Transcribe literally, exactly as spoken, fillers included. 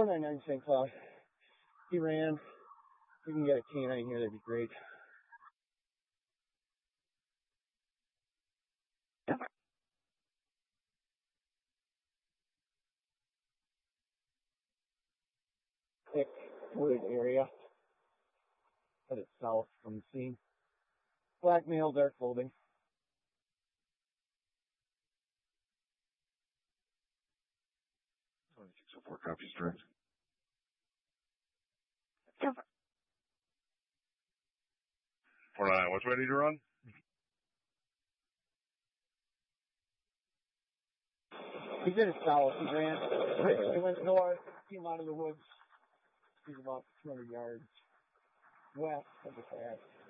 four nine nine Saint Cloud. He ran. If we can get a canine here, that'd be great. Thick wooded area. Headed south from the scene. Black male, dark clothing. twenty-six oh four copies direct. four nine, what's ready to run? He's in his south. He ran. He went north, came out of the woods. He's about two hundred yards west of the track.